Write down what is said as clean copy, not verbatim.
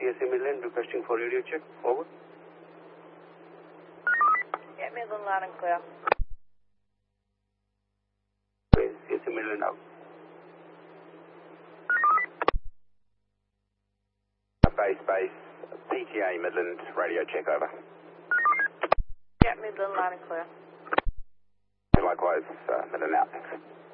CSA Midland requesting for radio check. Over. Yeah, Midland loud and clear. CSA Midland out. Base, PTA Midland, radio check over. Yeah, Midland loud and clear. Likewise, Midland out, thanks.